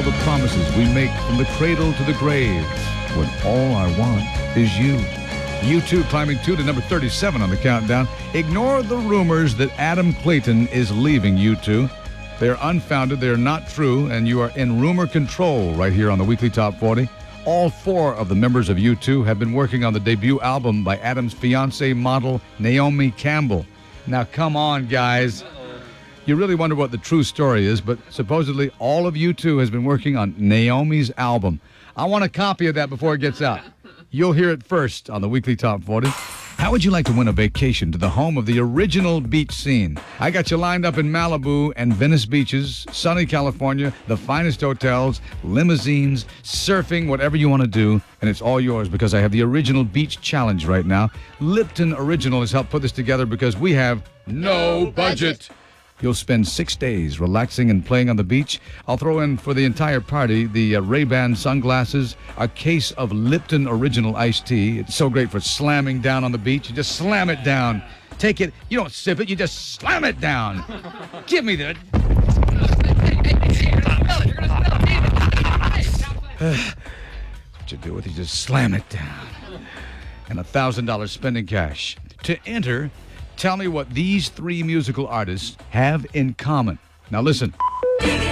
the promises we make from the cradle to the grave, when all I want is you. U2 climbing 2 to number 37 on the countdown. Ignore the rumors that Adam Clayton is leaving U2. They're unfounded, they're not true, and you are in rumor control right here on the Weekly Top 40. All 4 of the members of U2 have been working on the debut album by Adam's fiancée model, Naomi Campbell. Now, come on, guys. You really wonder what the true story is, but supposedly all of U2 has been working on Naomi's album. I want a copy of that before it gets out. You'll hear it first on the Weekly Top 40. How would you like to win a vacation to the home of the original beach scene? I got you lined up in Malibu and Venice beaches, sunny California, the finest hotels, limousines, surfing, whatever you want to do, and it's all yours because I have the original beach challenge right now. Lipton Original has helped put this together because we have no budget. You'll spend 6 days relaxing and playing on the beach. I'll throw in for the entire party the Ray-Ban sunglasses, a case of Lipton Original iced tea. It's so great for slamming down on the beach. You just slam it down. Take it. You don't sip it. You just slam it down. Give me that. What you do with it, you just slam it down. And $1,000 spending cash. To enter, tell me what these 3 musical artists have in common. Now listen.